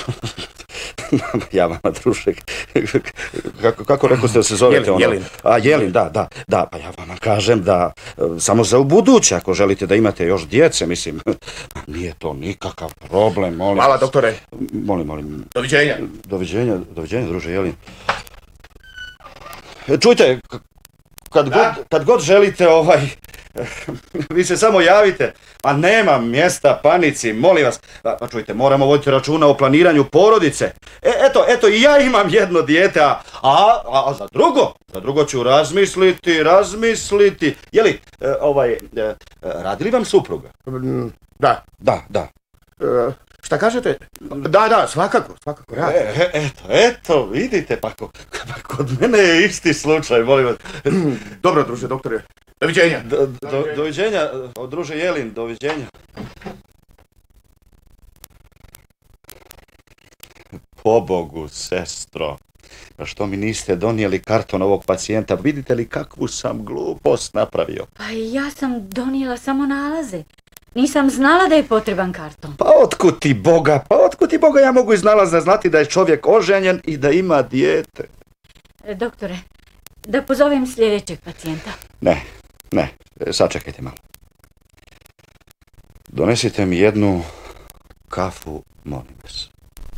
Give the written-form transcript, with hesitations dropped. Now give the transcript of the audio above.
Ja vama, druže, kako rekao ste da se zovete? Jelin. A, Jelin, da, pa ja vama kažem da samo za ubuduće, ako želite da imate još djece, mislim, nije to nikakav problem, molim. Hvala, doktore. Molim. Doviđenja. Doviđenja, druže Jelin. Čujte, kad god želite, vi se samo javite, a nema mjesta panici, molim vas. Pa čujte, moramo voditi računa o planiranju porodice. Eto, i ja imam jedno dijete, a za drugo ću razmisliti. Jeli, radi li vam supruga? Da. Šta kažete? Da, svakako radi. Eto, vidite, pa kod mene je isti slučaj, molim vas. Dobro, druže, doktore. Doviđenja. Doviđenja, druže Jelin, doviđenja. Pobogu, sestro, pa što mi niste donijeli karton ovog pacijenta? Vidite li kakvu sam glupost napravio? Pa ja sam donijela samo nalaze. Nisam znala da je potreban karton. Pa otkud ti Boga ja mogu iz nalaza znati da je čovjek oženjen i da ima dijete? Doktore, da pozovem sljedećeg pacijenta. Ne, sačekajte malo. Donesite mi jednu kafu, molim vas.